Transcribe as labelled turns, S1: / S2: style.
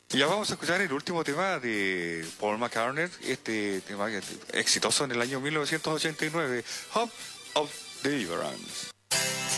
S1: Ya vamos a escuchar el último tema de Paul McCartney, este tema exitoso en el año 1989, Hope of Deliverance.